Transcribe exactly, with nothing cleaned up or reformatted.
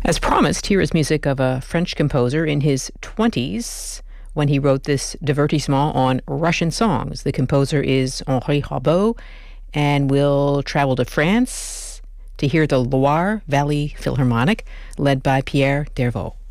As promised, here is music of a French composer in his twenties when he wrote this divertissement on Russian songs. The composer is Henri Rabault, and we'll travel to France to hear the Loire Valley Philharmonic, led by Pierre Dervaux.